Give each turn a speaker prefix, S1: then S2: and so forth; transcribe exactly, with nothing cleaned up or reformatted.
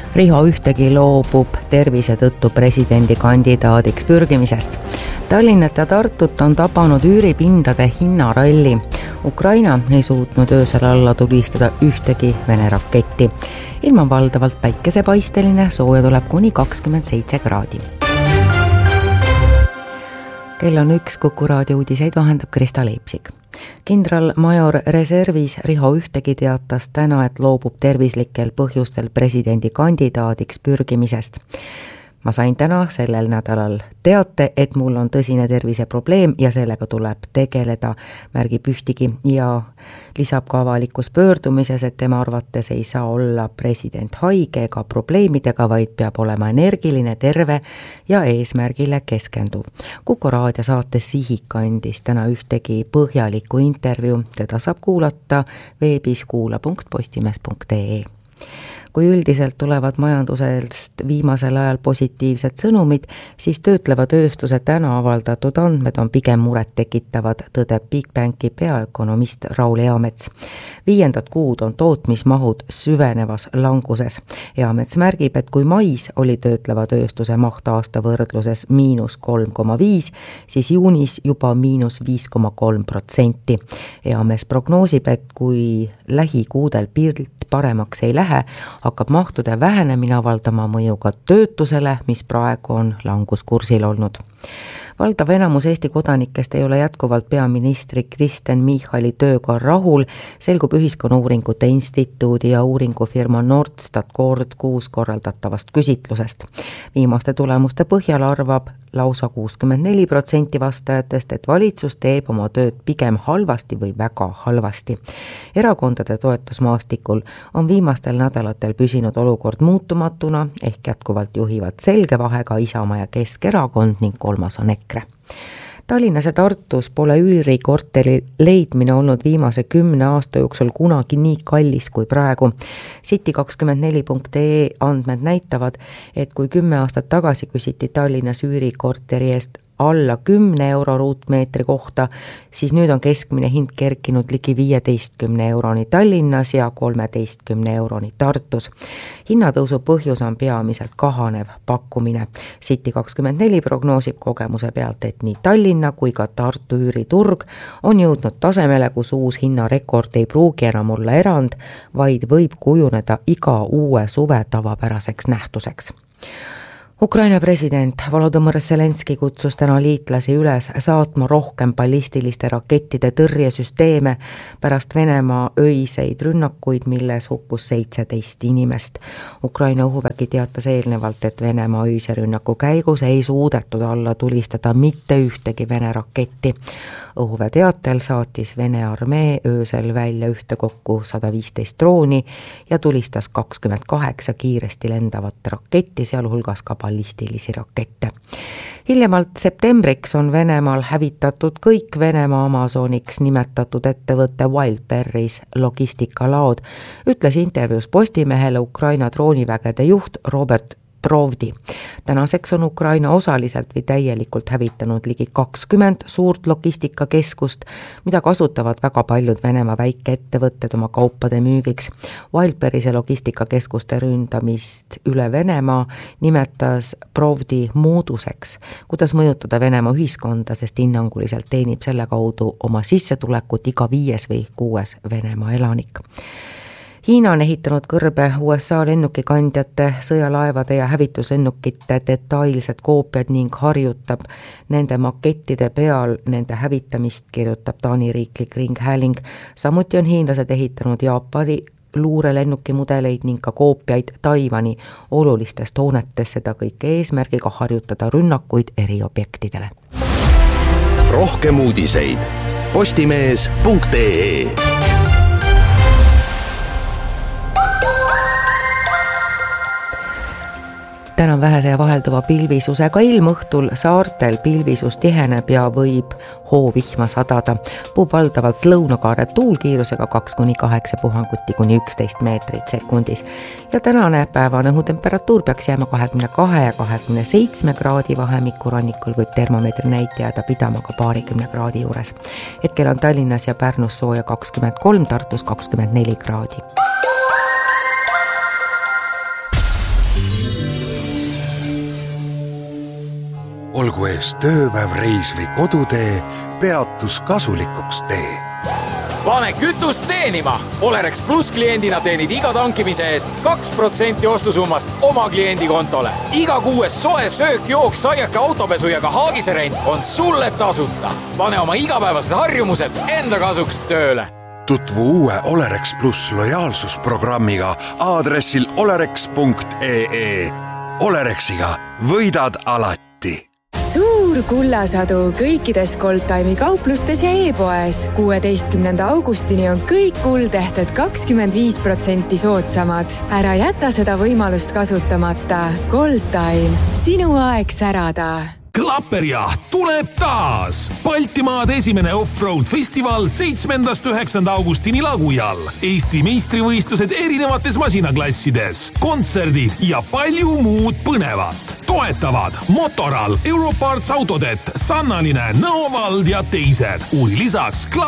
S1: Riho Ühtegi loobub tervise tõttu presidendikandidaadiks pürgimisest. Tallinnat ja Tartut on tabanud üüripindade hinnaralli. Ukraina ei suutnud öösel alla tulistada ühtegi Vene raketti. Ilm on valdavalt päikesepaisteline, sooja tuleb kuni kakskümmend seitse kraadi. Kell on üks, Kuku raadio uudiseid vahendab Krista Leipsik. Kindralmajor reservis Riho Ühtegi teatas täna, et loobub tervislikel põhjustel presidendikandidaadiks pürgimisest. Ma sain täna sellel nädalal teate, et mul on tõsine terviseprobleem ja sellega tuleb tegeleda, märgib Ühtegi ja lisab ka avalikus pöördumises, et tema arvates ei saa olla president haige ega probleemidega, vaid peab olema energiline, terve ja eesmärgile keskenduv. Kuku raadio saates Sihik andis täna Ühtegi põhjaliku intervjuu, teda saab kuulata veebis kuula punkt postimees punkt ee. Kui üldiselt tulevad majandusest viimasel ajal positiivsed sõnumid, siis töötleva tööstuse täna avaldatud andmed on pigem muret tekitavad, tõdeb Bigbanki peaökonomist Raul Eamets. Viiendat kuud on tootmismahud süvenevas languses. Eamets märgib, et kui mais oli töötleva tööstuse maht aasta võrdluses miinus kolm koma viis, siis juunis juba miinus viis koma kolm protsenti. Eamets prognoosib, et kui lähikuudel pilt paremaks ei lähe, hakkab mahtude vähenemine avaldama mõju ka töötusele, mis praegu on languskursil olnud. Valdav enamus Eesti kodanikest ei ole jätkuvalt peaministri Kristen Michali tööga rahul, selgub Ühiskonnauuringute Instituudi ja uuringufirma Nordstat kord kuus korraldatavast küsitlusest. Viimaste tulemuste põhjal arvab lausa kuuskümmend neli protsenti vastajatest, et valitsus teeb oma tööd pigem halvasti või väga halvasti. Erakondade toetusmaastikul on viimastel nädalatel püsinud olukord muutumatuna, ehk jätkuvalt juhivad selge vahega Isamaa ja Keskerakond ning kolmas on EKRE. Tallinnas ja Tartus pole üürikorteri leidmine olnud viimase kümne aasta jooksul kunagi nii kallis kui praegu. City kakskümmend neli punkt ee andmed näitavad, et kui kümme aastat tagasi küsiti Tallinnas üürikorteri eest alla kümne euro ruutmeetri kohta, siis nüüd on keskmine hind kerkinud ligi viieteistkümne euroni Tallinnas ja kolmeteistkümne euroni Tartus. Hinnatõusu põhjus on peamiselt kahanev pakkumine. City kakskümmend neli prognoosib kogemuse pealt, et nii Tallinna kui ka Tartu üüriturg on jõudnud tasemele, kus uus hinnarekord ei pruugi enam olla erand, vaid võib kujuneda iga uue suve tavapäraseks nähtuseks. Ukraina president Volodõmõr Zelenski kutsus täna liitlasi üles saatma rohkem ballistiliste rakettide tõrjesüsteeme pärast Venemaa öiseid rünnakuid, milles hukkus seitseteist inimest. Ukraina õhuvägi teatas eelnevalt, et Venemaa öise rünnaku käigus ei suudetud alla tulistada mitte ühtegi Vene raketti. Õhuväe teatel saatis Vene armee öösel välja ühte kokku sada viisteist drooni ja tulistas kakskümmend kaheksa kiiresti lendavat raketti, sealhulgas ka ballistilisi rakette. Hiljemalt septembriks on Venemaal hävitatud kõik Venemaa Amazoniks nimetatud ettevõtte Wildberries logistikalaod, ütles intervjuus Postimehele Ukraina droonivägede juht Robert Provdi. Tänaseks on Ukraina osaliselt või täielikult hävitanud ligi kakskümmend suurt logistikakeskust, mida kasutavad väga paljud Venemaa väikeettevõtted oma kaupade müügiks. Wildberriese logistikakeskuste ründamist üle Venemaa nimetas Provdi mooduseks, kuidas mõjutada Venemaa ühiskonda, sest hinnanguliselt teenib selle kaudu oma sissetulekut iga viies või kuues Venemaa elanik. Hiina on ehitanud kõrbe U S A lennukikandjate, sõjalaevade ja hävituslennukite detailsed koopiad ning harjutab nende makettide peal nende hävitamist, kirjutab Taani riiklik ringhääling. Samuti on hiinlased ehitanud Jaapani luurelennukimudeleid ning ka koopiaid Taiwani olulistest hoonetest, seda kõike eesmärgiga harjutada rünnakuid eri objektidele.
S2: Rohkem uudiseid postimees punkt ee.
S1: Täna on vähese ja vahelduva pilvisusega ilm, õhtul saartel pilvisus tiheneb ja võib hoovihma sadada. Puhub valdavalt lõunakaare tuulkiirusega kaks kuni kaheksa puhanguti kuni üksteist meetrit sekundis. Ja tänane päevane õhutemperatuur peaks jääma kahekümne kahe ja kahekümne seitsme kraadi vahemikku, rannikul võib termomeetri näitaja jääda pidama ka paarikümne kraadi juures. Hetkel on Tallinnas ja Pärnus sooja kakskümmend kolm, Tartus kakskümmend neli kraadi.
S3: olgu ees tööpäev, reis või kodutee, peatus kasulikuks tee.
S4: Pane kütust teenima! Olerex Plus kliendina teenid iga tankimise eest kaks protsenti ostusummast oma kliendi kontole. Iga kuues soe söök, jook, saiake, autopesu ja ka haagiserent on sulle tasuta. Pane oma igapäevased harjumused enda kasuks tööle.
S3: Tutvu uue Olerex Plus lojaalsusprogrammiga aadressil olerex punkt ee. Olerexiga võidad alati.
S5: Suur kullasadu kõikides Goldtime'i kauplustes ja e-poes. kuueteistkümnenda augustini on kõik kuldehted kakskümmend viis protsenti soodsamad. Ära jäta seda võimalust kasutamata. Goldtime. Sinu aeg särada.
S6: Klapperjaht tuleb taas! Baltimaade esimene off-road festival seitsmendast üheksanda augustini Lagujal. Eesti meistrivõistlused erinevates masinaklassides, kontserdid ja palju muud põnevat. Toetavad Motoral, Europarts Autodet, Sannaline, Nõovald ja teised. Uuri lisaks Klapperjaht.